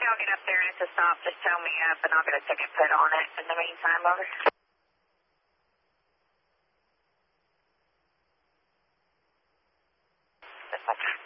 y'all get up there and it's a stop, just tell me up and I'll get a ticket put on it in the meantime, over. Dispatch.